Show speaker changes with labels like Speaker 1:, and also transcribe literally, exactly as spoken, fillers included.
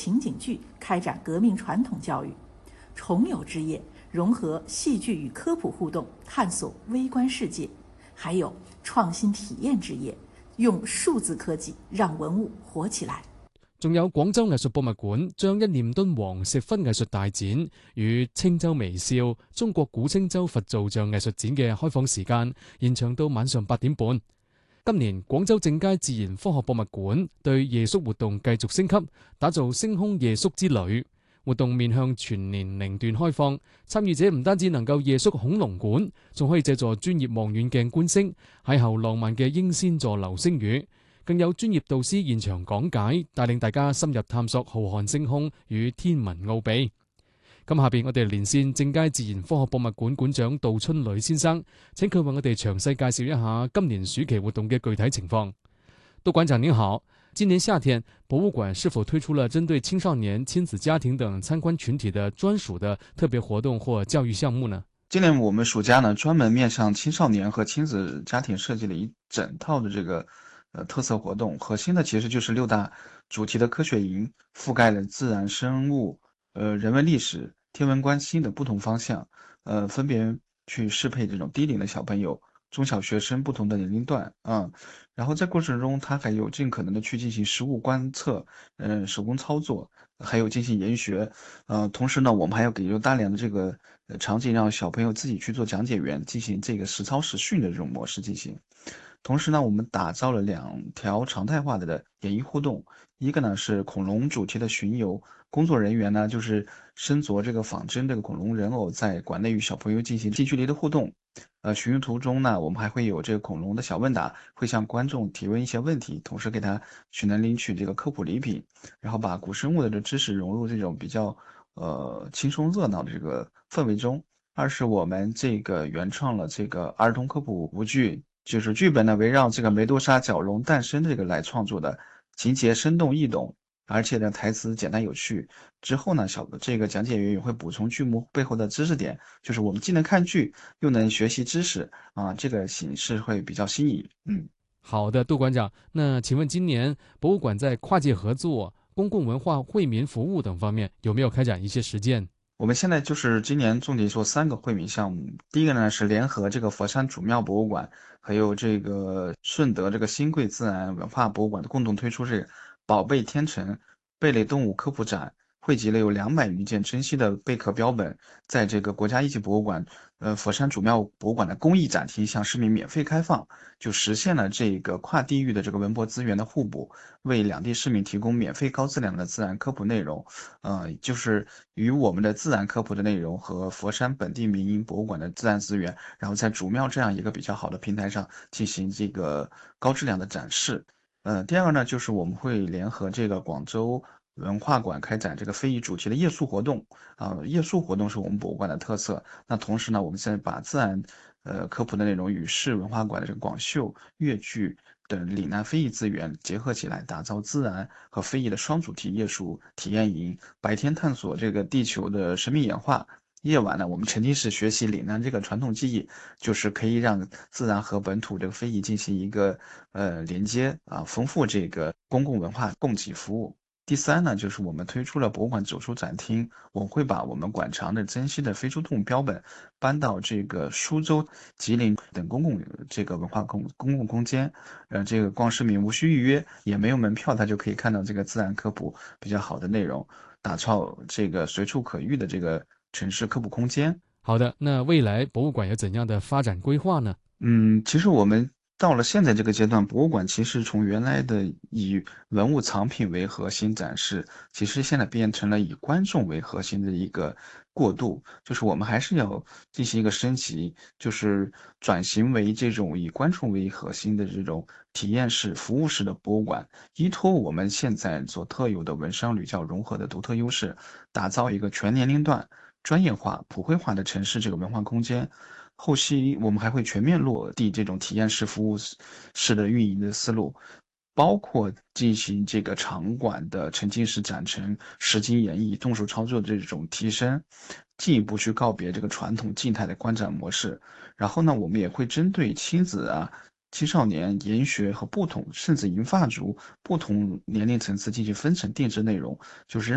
Speaker 1: 情景剧开展革命传统教育；重游之夜融合戏剧与科普互动，探索微观世界；还有创新體驗之夜，用數字科技讓文物火起來。
Speaker 2: 仲有廣州藝術博物館將一念敦煌石窟藝術大展與青州微笑中國古青州佛造像藝術展嘅開放時間延長到晚上八點半。今年廣州正佳自然科學博物館對夜宿活動繼續升級，打造星空夜宿之旅。活動面向全年齡段開放，參與者唔單止能夠夜宿恐龍館，仲可以借助專業望遠鏡觀星，邂逅浪漫嘅英仙座流星雨。更有專業導師現場講解，帶領大家深入探索浩瀚星空與天文奧秘。咁下邊我哋連線正佳自然科學博物館館長杜春磊先生，請佢為我哋詳細介紹一下今年暑期活動嘅具體情況。杜館長您好，今年夏天博物館是否推出了針對青少年、親子家庭等參觀群體的專屬的特別活動或教育項目呢？
Speaker 3: 今年我們暑假呢，專門面向青少年和親子家庭設計了一整套的這個呃特色活動，核心的其實就是六大主題的科學營，覆蓋了自然、生物、呃人文歷史、天文觀星的不同方向，呃分別去適配這種低齡的小朋友、中小學生不同的年齡段啊，然後在過程中，它還有盡可能的去進行實物觀測，嗯、呃，手工操作，還有進行研學，呃，同時呢，我們還要給出大量的這個呃場景，讓小朋友自己去做講解員，進行這個實操實訓的這種模式進行。同時呢，我們打造了兩條常態化的演藝互動，一個呢是恐龍主題的巡遊，工作人員呢就是身着這個仿真這個恐龍人偶，在館內與小朋友進行近距離的互動。呃，巡遊途中呢，我們還會有這個恐龍的小問答，會向觀眾提問一些問題，同時給他去能領取這個科普禮品，然後把古生物的這知識融入這種比較呃輕鬆熱鬧的這個氛圍中。二是我們這個原創了這個兒童科普舞劇。就是劇本呢，圍繞這個梅多沙角龍誕生這個來創作的，情節生動易懂，而且呢台詞簡單有趣。之後呢，小的這個講解員也會補充劇目背後的知識點，就是我們既能看劇，又能學習知識啊，這個形式會比較新穎。嗯，
Speaker 2: 好的，杜館長，那請問今年博物館在跨界合作、公共文化惠民服務等方面有沒有開展一些實踐？
Speaker 3: 我們現在就是今年重點做三個惠民項目。第一個呢是聯合這個佛山主廟博物館，還有這個順德這個新貴自然文化博物館的共同推出這個寶貝天成貝類動物科普展，匯集了有兩百餘件珍稀的貝殼標本，在這個國家一級博物館，呃佛山主廟博物館的公益展廳向市民免費開放，就實現了這個跨地域的這個文博資源的互補，為兩地市民提供免費高質量的自然科普內容。呃，就是與我們的自然科普的內容和佛山本地民營博物館的自然資源，然後在主廟這樣一個比較好的平台上進行這個高質量的展示。呃，第二個呢，就是我們會聯合這個廣州文化館開展這個非遺主題的夜宿活動啊、呃，夜宿活動是我們博物館的特色。那同時呢，我們現在把自然呃科普的內容與市文化館的這個廣繡、粵劇等嶺南非遺資源結合起來，打造自然和非遺的雙主題夜宿體驗營。白天探索這個地球的生命演化，夜晚呢，我們沉浸式學習嶺南這個傳統技藝，就是可以讓自然和本土這個非遺進行一個呃連接啊，豐富這個公共文化供給服務。第三呢，就是我們推出了博物館走出展廳，我們會把我們館藏的珍稀的非洲動物標本搬到這個蘇州、吉林等公共這個文化公公共空間，呃，這個光市民無需預約，也沒有門票，他就可以看到這個自然科普比較好的內容，打造這個隨處可遇的這個城市科普空間。
Speaker 2: 好的，那未來博物館有怎樣的發展規劃呢？
Speaker 3: 嗯，其實我們到了現在這個階段，博物館其實從原來的以文物藏品為核心展示，其實現在變成了以觀眾為核心的一個過渡，就是我們還是要進行一個升級，就是轉型為這種以觀眾為核心的這種體驗式、服務式的博物館，依託我們現在所特有的文商旅教融合的獨特優勢，打造一個全年齡段、專業化、普惠化的城市這個文化空間。後期我們還會全面落地這種體驗式服務式的運營的思路，包括進行這個場館的沉浸式展陳、實景演繹、動手操作的這種提升，進一步去告別這個傳統靜態的觀展模式。然後呢，我們也會針對親子啊、青少年、研學和不同甚至銀髮族不同年齡層次進行分層定制內容，就是讓